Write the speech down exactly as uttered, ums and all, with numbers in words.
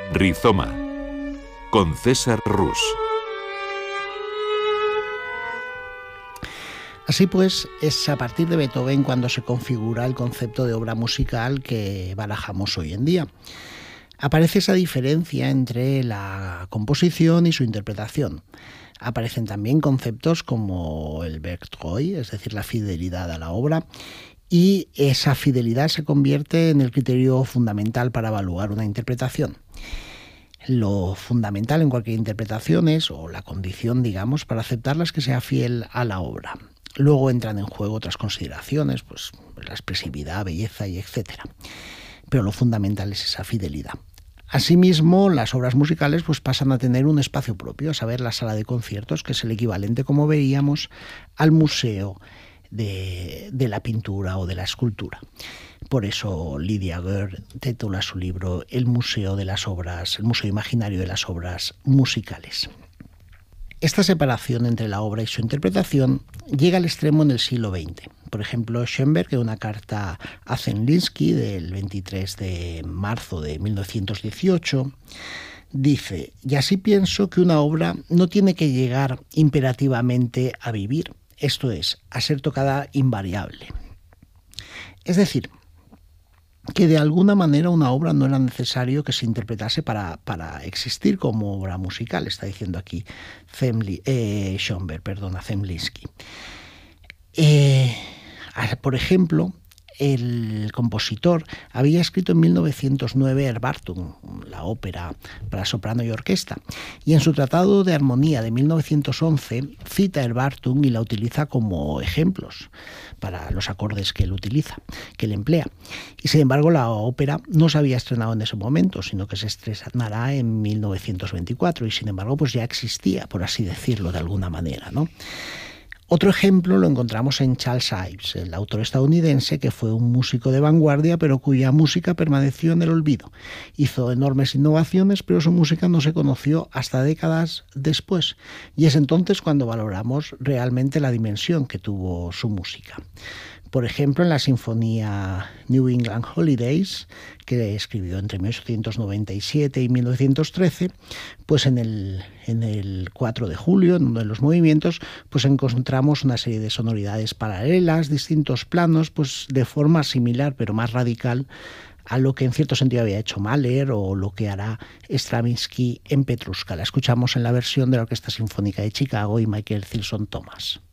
Rizoma, con César Rus. Así pues, es a partir de Beethoven cuando se configura el concepto de obra musical que barajamos hoy en día. Aparece esa diferencia entre la composición y su interpretación. Aparecen también conceptos como el Werktreue, es decir, la fidelidad a la obra, y esa fidelidad se convierte en el criterio fundamental para evaluar una interpretación. Lo fundamental en cualquier interpretación es, o la condición, digamos, para aceptarla es que sea fiel a la obra. Luego entran en juego otras consideraciones, pues la expresividad, belleza y etcétera. Pero lo fundamental es esa fidelidad. Asimismo, las obras musicales pues, pasan a tener un espacio propio, a saber, la sala de conciertos, que es el equivalente, como veíamos, al museo de, de la pintura o de la escultura. Por eso Lydia Gerd titula su libro El Museo de las Obras, el Museo Imaginario de las Obras Musicales. Esta separación entre la obra y su interpretación llega al extremo en el siglo veinte. Por ejemplo, Schoenberg, en una carta a Zemlinsky del veintitrés de marzo de mil novecientos dieciocho, dice: «Y así pienso que una obra no tiene que llegar imperativamente a vivir, esto es, a ser tocada invariable». Es decir, que de alguna manera una obra no era necesario que se interpretase para, para existir como obra musical, está diciendo aquí Zemli, eh, Schoenberg, perdona, Zemlinsky. Eh, por ejemplo, el compositor había escrito en mil novecientos nueve Erwartung, la ópera para soprano y orquesta, y en su Tratado de Armonía de mil novecientos once cita Erwartung y la utiliza como ejemplos para los acordes que él utiliza, que él emplea. Y sin embargo, la ópera no se había estrenado en ese momento, sino que se estrenará en mil novecientos veinticuatro, y sin embargo, pues ya existía, por así decirlo, de alguna manera, ¿no? Otro ejemplo lo encontramos en Charles Ives, el autor estadounidense que fue un músico de vanguardia, pero cuya música permaneció en el olvido. Hizo enormes innovaciones, pero su música no se conoció hasta décadas después. Y es entonces cuando valoramos realmente la dimensión que tuvo su música. Por ejemplo, en la sinfonía New England Holidays, que escribió entre mil ochocientos noventa y siete y mil novecientos trece, pues en el, en el cuatro de julio, en uno de los movimientos, pues encontramos una serie de sonoridades paralelas, distintos planos, pues de forma similar pero más radical a lo que en cierto sentido había hecho Mahler o lo que hará Stravinsky en Petrushka. La escuchamos en la versión de la Orquesta Sinfónica de Chicago y Michael Tilson Thomas.